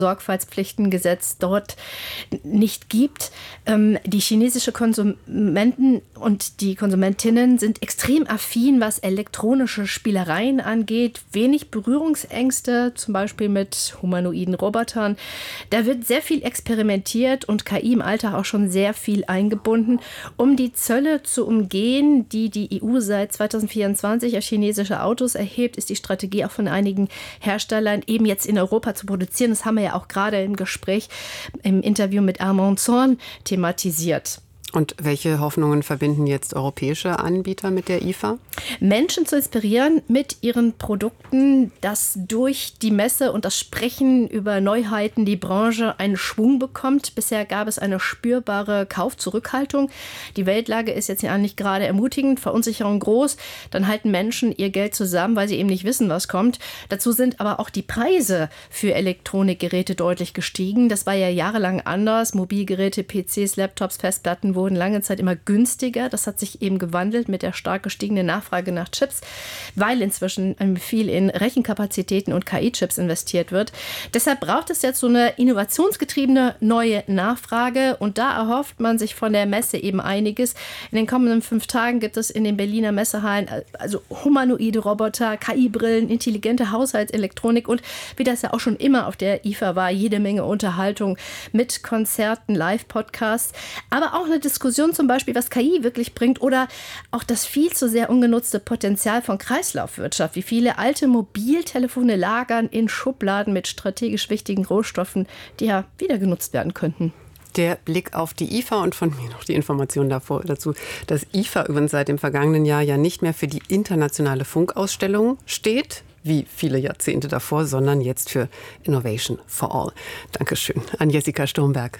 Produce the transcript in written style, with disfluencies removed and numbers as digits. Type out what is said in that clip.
Sorgfaltspflichtengesetz dort nicht gibt. Die chinesischen Konsumenten und die Konsumentinnen sind extrem affin, was elektronische Spielereien angeht. Wenig Berührungsängste, zum Beispiel mit humanoiden Robotern. Da wird sehr viel experimentiert und KI im Alltag auch schon sehr viel eingebunden. Um die Zölle zu umgehen, die die EU seit 2024 auf chinesische Autos erhebt, ist die Strategie auch von einigen Herstellern eben jetzt in Europa zu produzieren. Das haben wir ja auch gerade im Gespräch, im Interview mit Armand Zorn thematisiert. Und welche Hoffnungen verbinden jetzt europäische Anbieter mit der IFA? Menschen zu inspirieren mit ihren Produkten, dass durch die Messe und das Sprechen über Neuheiten die Branche einen Schwung bekommt. Bisher gab es eine spürbare Kaufzurückhaltung. Die Weltlage ist jetzt ja nicht gerade ermutigend, Verunsicherung groß. Dann halten Menschen ihr Geld zusammen, weil sie eben nicht wissen, was kommt. Dazu sind aber auch die Preise für Elektronikgeräte deutlich gestiegen. Das war ja jahrelang anders. Mobilgeräte, PCs, Laptops, Festplatten wurden lange Zeit immer günstiger. Das hat sich eben gewandelt mit der stark gestiegenen Nachfrage nach Chips, weil inzwischen viel in Rechenkapazitäten und KI-Chips investiert wird. Deshalb braucht es jetzt so eine innovationsgetriebene neue Nachfrage und da erhofft man sich von der Messe eben einiges. In den kommenden 5 Tagen gibt es in den Berliner Messehallen also humanoide Roboter, KI-Brillen, intelligente Haushaltselektronik und wie das ja auch schon immer auf der IFA war, jede Menge Unterhaltung mit Konzerten, Live-Podcasts, aber auch eine Diskussion zum Beispiel, was KI wirklich bringt oder auch das viel zu sehr ungenutzte Potenzial von Kreislaufwirtschaft, wie viele alte Mobiltelefone lagern in Schubladen mit strategisch wichtigen Rohstoffen, die ja wieder genutzt werden könnten. Der Blick auf die IFA und von mir noch die Information dazu, dass IFA übrigens seit dem vergangenen Jahr ja nicht mehr für die internationale Funkausstellung steht, wie viele Jahrzehnte davor, sondern jetzt für Innovation for All. Dankeschön an Jessica Sturmberg.